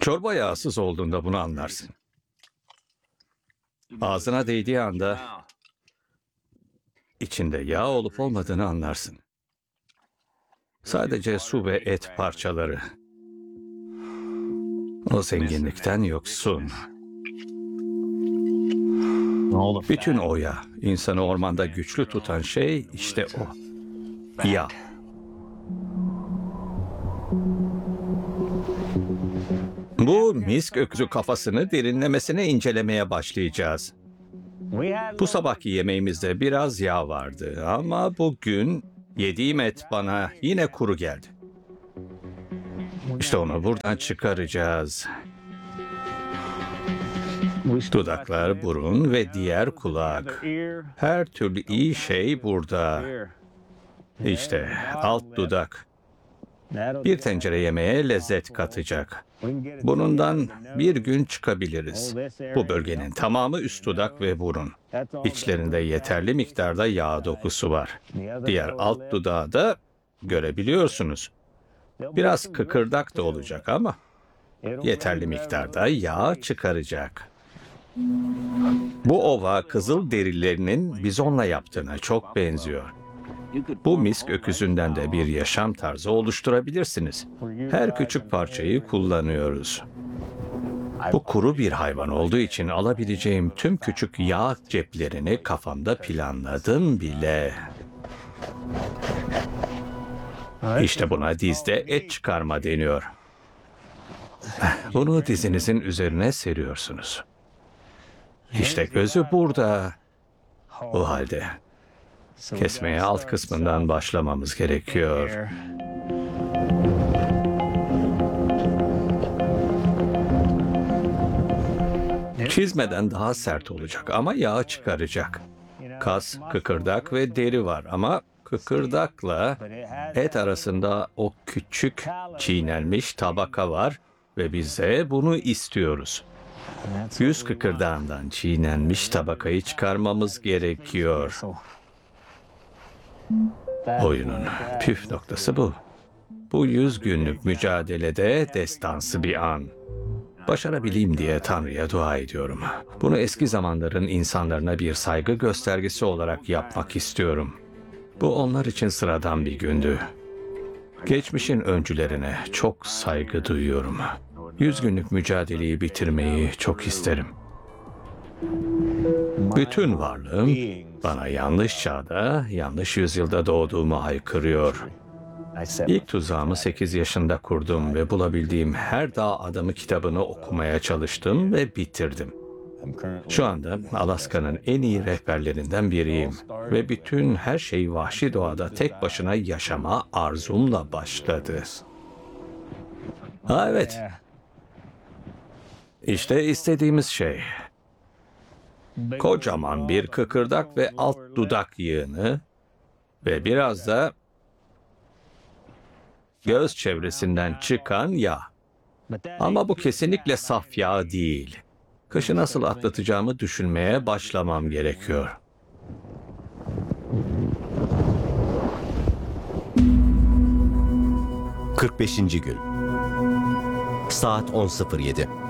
Çorba yağsız olduğunda bunu anlarsın. Ağzına değdiği anda içinde yağ olup olmadığını anlarsın. Sadece su ve et parçaları. O zenginlikten yoksun. Bütün o yağ, insanı ormanda güçlü tutan şey işte o. Yağ. Bu misk öküzü kafasını derinlemesine incelemeye başlayacağız. Bu sabahki yemeğimizde biraz yağ vardı ama bugün yediğim et bana yine kuru geldi. İşte onu buradan çıkaracağız. Dudaklar, burun ve diğer kulak. Her türlü iyi şey burada. İşte alt dudak. Bir tencere yemeğe lezzet katacak. Bundan bir gün çıkabiliriz. Bu bölgenin tamamı üst dudak ve burun. İçlerinde yeterli miktarda yağ dokusu var. Diğer alt dudağı da görebiliyorsunuz. Biraz kıkırdak da olacak ama yeterli miktarda yağ çıkaracak. Bu ova kızıl derilerinin bizonla yaptığına çok benziyor. Bu misk öküzünden de bir yaşam tarzı oluşturabilirsiniz. Her küçük parçayı kullanıyoruz. Bu kuru bir hayvan olduğu için alabileceğim tüm küçük yağ ceplerini kafamda planladım bile. İşte buna dizde et çıkarma deniyor. Bunu dizinizin üzerine seriyorsunuz. İşte gözü burada. O halde kesmeye alt kısmından başlamamız gerekiyor. Çizmeden daha sert olacak ama yağ çıkaracak. Kas, kıkırdak ve deri var ama kıkırdakla et arasında o küçük çiğnenmiş tabaka var ve biz de bunu istiyoruz. Yüz kıkırdağından çiğnenmiş tabakayı çıkarmamız gerekiyor. Oyunun püf noktası bu. Bu 100 günlük mücadelede destansı bir an. Başarabileyim diye Tanrı'ya dua ediyorum. Bunu eski zamanların insanlarına bir saygı göstergesi olarak yapmak istiyorum. Bu onlar için sıradan bir gündü. Geçmişin öncülerine çok saygı duyuyorum. 100 günlük mücadeleyi bitirmeyi çok isterim. Bütün varlığım bana yanlış çağda, yanlış yüzyılda doğduğumu haykırıyor. İlk tuzağımı 8 yaşında kurdum ve bulabildiğim her dağ adamı kitabını okumaya çalıştım ve bitirdim. Şu anda Alaska'nın en iyi rehberlerinden biriyim ve bütün her şey vahşi doğada tek başına yaşama arzumla başladı. Ha evet. İşte istediğimiz şey. Kocaman bir kıkırdak ve alt dudak yığını ve biraz da göz çevresinden çıkan yağ. Ama bu kesinlikle saf yağ değil. Kışı nasıl atlatacağımı düşünmeye başlamam gerekiyor. ...45. gün. Saat 10.07.